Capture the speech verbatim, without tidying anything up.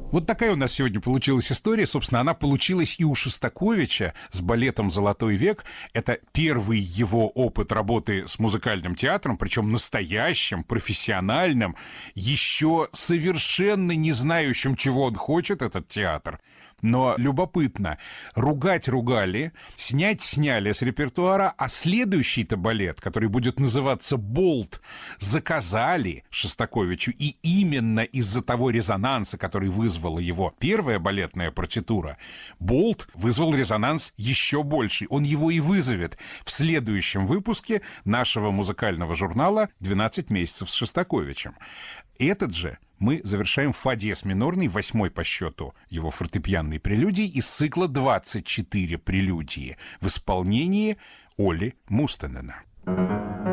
Вот такая у нас сегодня получилась история. Собственно, она получилась и у Шостаковича с балетом «Золотой век». Это первый его опыт работы с музыкальным театром, причем настоящим, профессиональным, еще совершенно не знающим, чего он хочет, этот театр. Но любопытно, ругать ругали, снять сняли с репертуара, а следующий-то балет, который будет называться «Болт», заказали Шостаковичу, и именно из-за того резонанса, который вызвала его первая балетная партитура, «Болт» вызвал резонанс еще больший. Он его и вызовет в следующем выпуске нашего музыкального журнала «двенадцать месяцев с Шостаковичем». Этот же мы завершаем фа диез минорный, восьмой по счету его фортепианной прелюдии из цикла «двадцать четыре прелюдии» в исполнении Олли Мустенена.